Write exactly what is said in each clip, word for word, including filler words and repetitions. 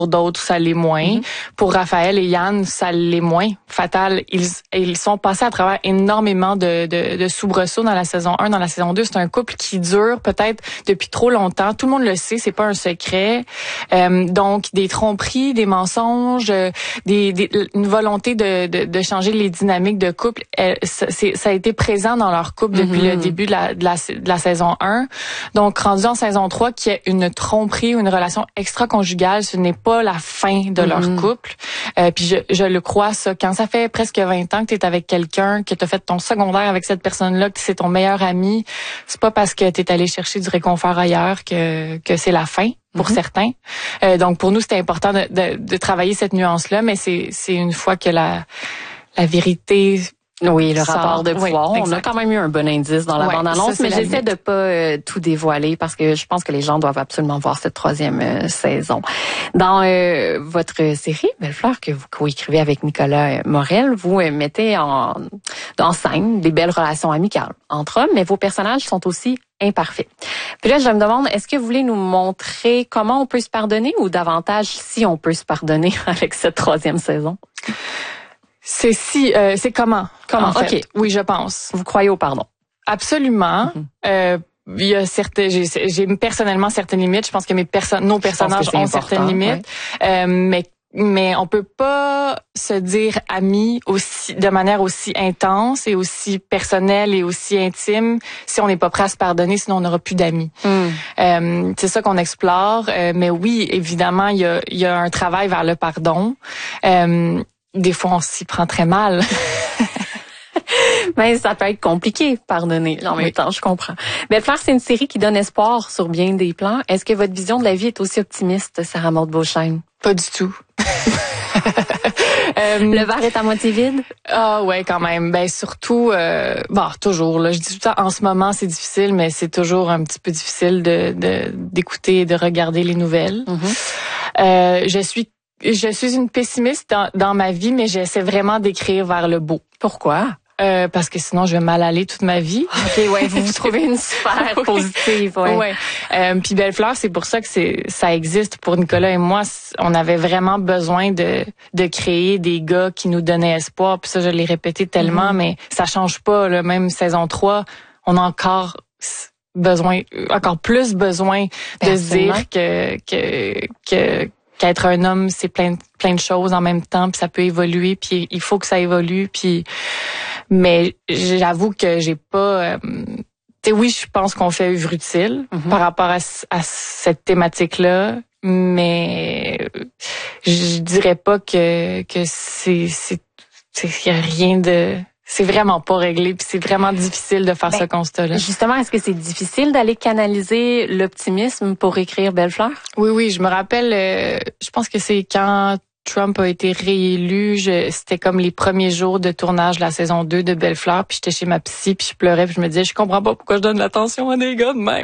Pour d'autres, ça l'est moins. Mm-hmm. Pour Raphaël et Yann, ça l'est moins. Fatal, ils ils sont passés à travers énormément de, de, de soubresauts dans la saison un, dans la saison deux. C'est un couple qui dure peut-être depuis trop longtemps. Tout le monde le sait, c'est pas un secret. Euh, donc, des tromperies, des mensonges, des, des une volonté de, de, de changer les dynamiques de couple. Elle, c'est, ça a été présent dans leur couple mm-hmm. depuis le début de la, de la, de la saison un. Donc, rendu en saison trois, qu'il y ait une tromperie ou une relation extra-conjugale, ce n'est pas la fin de leur mm-hmm. couple. Euh, puis je, je le crois, ça. Quand ça fait presque vingt ans que tu es avec quelqu'un, que tu as fait ton secondaire avec cette personne-là, que c'est ton meilleur ami, c'est pas parce que tu es allé chercher du réconfort ailleurs que, que c'est la fin pour mm-hmm. certains. Euh, donc pour nous, c'était important de, de, de travailler cette nuance-là, mais c'est, c'est une fois que la, la vérité... Oui, le rapport de pouvoir. Oui, on a quand même eu un bon indice dans la ouais, bande-annonce, ça, mais j'essaie de pas euh, tout dévoiler parce que je pense que les gens doivent absolument voir cette troisième euh, saison. Dans euh, votre série, Belle-Fleur, que vous coécrivez avec Nicolas Morel, vous euh, mettez en, en scène des belles relations amicales entre hommes, mais vos personnages sont aussi imparfaits. Puis là, je me demande, est-ce que vous voulez nous montrer comment on peut se pardonner ou davantage si on peut se pardonner avec cette troisième saison? C'est si, euh, c'est comment, comment en fait. Okay. Oui, je pense. Vous croyez au pardon? Absolument. Mm-hmm. Euh, il y a certaines, j'ai, j'ai personnellement certaines limites. Je pense que mes personnes, nos personnages ont important, certaines limites. Ouais. Euh, mais mais on peut pas se dire amis aussi de manière aussi intense et aussi personnelle et aussi intime si on n'est pas prêt à se pardonner, sinon on n'aura plus d'amis. Mm. Euh, c'est ça qu'on explore. Euh, mais oui, évidemment, il y a il y a un travail vers le pardon. Euh, Des fois, on s'y prend très mal. Mais ça peut être compliqué, pardonner. En même oui. temps, je comprends. Belle-Fleur, c'est une série qui donne espoir sur bien des plans. Est-ce que votre vision de la vie est aussi optimiste, Sarah Maud Beauchesne? Pas du tout. euh, le verre est à moitié vide? Ah ouais, quand même. Ben surtout, euh, bon, toujours. Là, je dis tout le temps, en ce moment, c'est difficile, mais c'est toujours un petit peu difficile de, de d'écouter et de regarder les nouvelles. Mm-hmm. Euh, je suis Je suis une pessimiste dans, dans ma vie, mais j'essaie vraiment d'écrire vers le beau. Pourquoi? Euh, parce que sinon, je vais mal aller toute ma vie. OK, ouais, vous vous trouvez une sphère oui. positive, ouais. ouais. Euh, puis Belle-Fleur, c'est pour ça que c'est ça existe. Pour Nicolas et moi, on avait vraiment besoin de de créer des gars qui nous donnaient espoir. Puis ça, je l'ai répété tellement, mm-hmm. mais ça change pas. Là. Même saison trois, on a encore besoin, encore plus besoin de se dire que que que qu'être un homme, c'est plein plein de choses en même temps, puis ça peut évoluer, puis il faut que ça évolue, puis mais j'avoue que j'ai pas euh, tu sais oui, je pense qu'on fait œuvre utile mm-hmm. par rapport à, à cette thématique-là, mais je dirais pas que que c'est c'est c'est y a rien de c'est vraiment pas réglé, puis c'est vraiment difficile de faire ben, ce constat-là. Justement, est-ce que c'est difficile d'aller canaliser l'optimisme pour écrire Belle-Fleur? Oui, oui, je me rappelle, euh, je pense que c'est quand Trump a été réélu, je, c'était comme les premiers jours de tournage de la saison deux de Belle-Fleur, puis j'étais chez ma psy, puis je pleurais, puis je me disais, je comprends pas pourquoi je donne l'attention à des gars de même.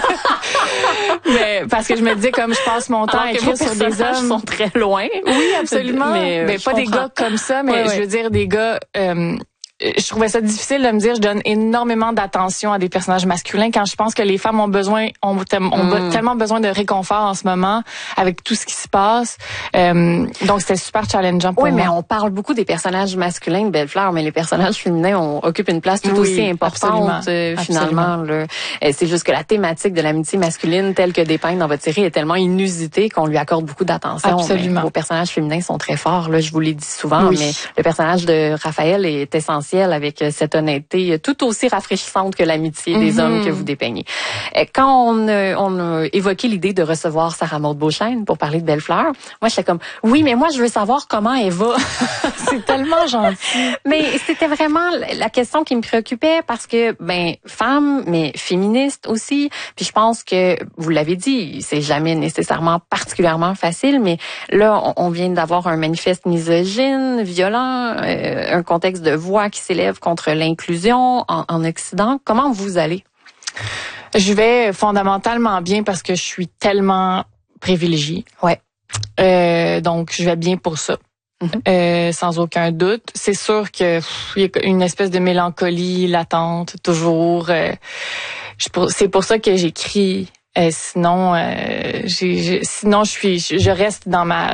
Mais parce que je me disais, comme je passe mon temps à écrire sur des hommes, sont très loin. Oui, absolument. Mais, mais pas comprends. Des gars comme ça, mais ouais, je veux ouais. dire des gars. Euh, Je trouvais ça difficile de me dire je donne énormément d'attention à des personnages masculins quand je pense que les femmes ont besoin ont, ont mm. tellement besoin de réconfort en ce moment avec tout ce qui se passe. Euh, donc c'était super challengeant pour oui, moi. Oui, mais on parle beaucoup des personnages masculins de Belle-Fleur, mais les personnages féminins ont, occupent une place tout oui, aussi importante absolument. Euh, finalement. Là. C'est juste que la thématique de l'amitié masculine telle que dépeinte dans votre série est tellement inusitée qu'on lui accorde beaucoup d'attention. Absolument. Mais vos personnages féminins sont très forts. Là, je vous l'ai dit souvent, oui. mais le personnage de Raphaël est essentiel avec cette honnêteté tout aussi rafraîchissante que l'amitié des mm-hmm. hommes que vous dépeignez. Quand on, on a évoqué l'idée de recevoir Sarah Maud Beauchesne pour parler de Belle-Fleur, moi j'étais comme oui, mais moi je veux savoir comment elle va. C'est tellement gentil. Mais c'était vraiment la question qui me préoccupait parce que ben femme, mais féministe aussi. Puis je pense que vous l'avez dit, c'est jamais nécessairement particulièrement facile, mais là on, on vient d'avoir un manifeste misogyne, violent, euh, un contexte de voix qui s'élève contre l'inclusion en, en Occident. Comment vous allez? Je vais fondamentalement bien parce que je suis tellement privilégiée. Ouais. Euh, donc, je vais bien pour ça. Mm-hmm. Euh, sans aucun doute. C'est sûr que il y a une espèce de mélancolie latente, toujours. Euh, je, c'est pour ça que j'écris Euh, sinon, euh, j'ai, j'ai, sinon je suis, je reste dans ma